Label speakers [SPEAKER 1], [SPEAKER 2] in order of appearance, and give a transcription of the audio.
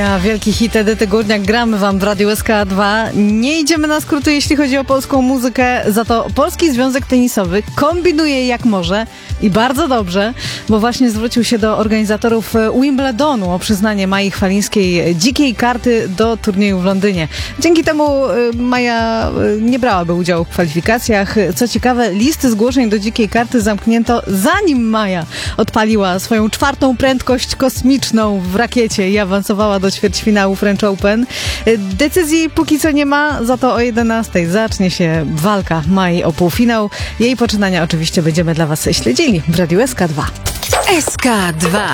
[SPEAKER 1] Na wielki hit Edyty Górniak gramy wam w Radiu SK2. Nie idziemy na skróty, jeśli chodzi o polską muzykę, za to Polski Związek Tenisowy kombinuje jak może i bardzo dobrze, bo właśnie zwrócił się do organizatorów Wimbledonu o przyznanie Mai Chwalińskiej dzikiej karty do turnieju w Londynie. Dzięki temu Maja nie brałaby udziału w kwalifikacjach. Co ciekawe, listy zgłoszeń do dzikiej karty zamknięto zanim Maja odpaliła swoją czwartą prędkość kosmiczną w rakiecie i awansowała do ćwierćfinału French Open. Decyzji póki co nie ma, za to o 11:00 zacznie się walka Mai o półfinał. Jej poczynania oczywiście będziemy dla was śledzili w Radiu SK2.
[SPEAKER 2] SK2